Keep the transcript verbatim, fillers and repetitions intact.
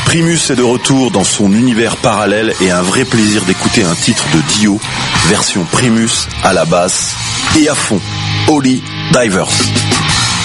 Primus est de retour dans son univers parallèle et un vrai plaisir d'écouter un titre de Dio, version Primus à la basse et à fond, Holy Divers.